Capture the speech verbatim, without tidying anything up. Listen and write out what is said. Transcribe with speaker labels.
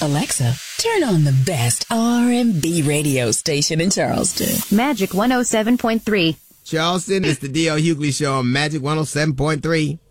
Speaker 1: Alexa, turn on the best R and B radio station in Charleston.
Speaker 2: Magic one oh seven point three.
Speaker 3: Charleston, it's the D L Hughley Show on Magic one oh seven point three.